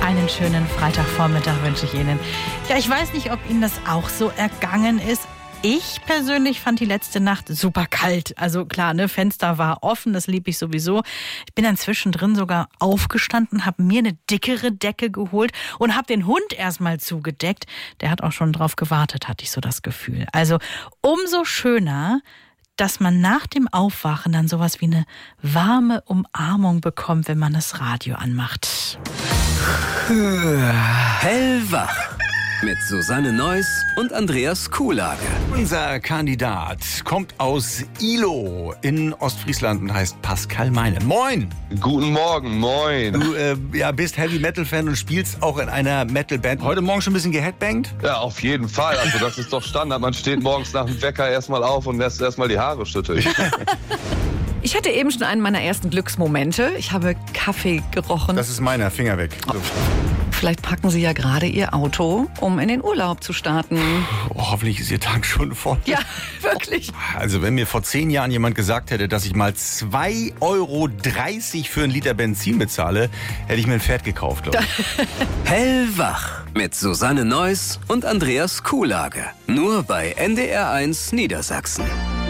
Einen schönen Freitagvormittag wünsche ich Ihnen. Ja, ich weiß nicht, ob Ihnen das auch so ergangen ist. Ich persönlich fand die letzte Nacht super kalt. Also klar, ne, Fenster war offen, das lieb ich sowieso. Ich bin dann zwischendrin sogar aufgestanden, habe mir eine dickere Decke geholt und habe den Hund erstmal zugedeckt. Der hat auch schon drauf gewartet, hatte ich so das Gefühl. Also umso schöner, dass man nach dem Aufwachen dann sowas wie eine warme Umarmung bekommt, wenn man das Radio anmacht. Hellwach mit Susanne Neuss und Andreas Kuhlage. Unser Kandidat kommt aus Ihlow in Ostfriesland und heißt Pascal Meinen. Moin! Guten Morgen, moin. Du bist Heavy-Metal-Fan und spielst auch in einer Metal-Band. Heute Morgen schon ein bisschen geheadbangt? Ja, auf jeden Fall. Also das ist doch Standard. Man steht morgens nach dem Wecker erstmal auf und lässt erstmal die Haare schütteln. Ich hatte eben schon einen meiner ersten Glücksmomente. Ich habe Kaffee gerochen. Das ist meiner, Finger weg. So. Vielleicht packen Sie ja gerade Ihr Auto, um in den Urlaub zu starten. Oh, hoffentlich ist Ihr Tank schon voll. Ja, wirklich. Also wenn mir vor 10 Jahren jemand gesagt hätte, dass ich mal 2,30 Euro für einen Liter Benzin bezahle, hätte ich mir ein Pferd gekauft, glaube ich. Hellwach mit Susanne Neuss und Andreas Kuhlage. Nur bei NDR1 Niedersachsen.